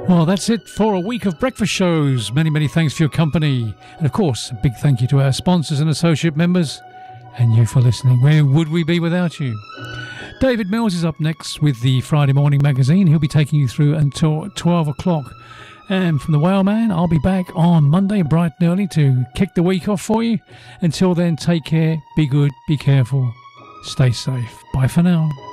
Well, that's it for a week of breakfast shows. Many, many thanks for your company. And of course, a big thank you to our sponsors and associate members and you for listening. Where would we be without you? David Mills is up next with the Friday Morning Magazine. He'll be taking you through until 12 o'clock. And from the Whaleman, I'll be back on Monday bright and early to kick the week off for you. Until then, take care, be good, be careful, stay safe. Bye for now.